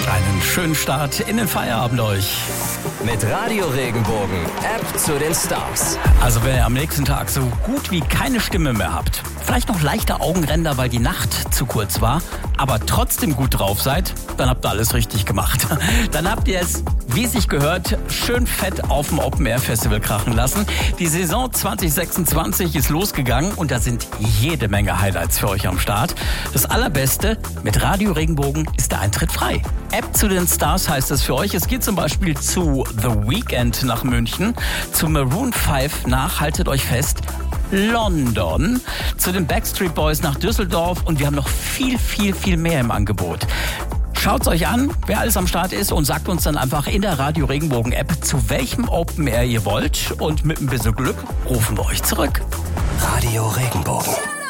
Einen schönen Start in den Feierabend euch. Mit Radio Regenbogen, App zu den Stars. Also wenn ihr am nächsten Tag so gut wie keine Stimme mehr habt, vielleicht noch leichte Augenränder, weil die Nacht zu kurz war, aber trotzdem gut drauf seid, dann habt ihr alles richtig gemacht. Dann habt ihr es, wie es sich gehört, schön fett auf dem Open Air Festival krachen lassen. Die Saison 2026 ist losgegangen und da sind jede Menge Highlights für euch am Start. Das Allerbeste, mit Radio Regenbogen ist der Eintritt frei. App zu den Stars heißt es für euch. Es geht zum Beispiel zu The Weeknd nach München, zu Maroon 5 nach, haltet euch fest, London, zu den Backstreet Boys nach Düsseldorf und wir haben noch viel mehr im Angebot. Schaut's euch an, wer alles am Start ist und sagt uns dann einfach in der Radio Regenbogen App, zu welchem Open Air ihr wollt und mit ein bisschen Glück rufen wir euch zurück. Radio Regenbogen.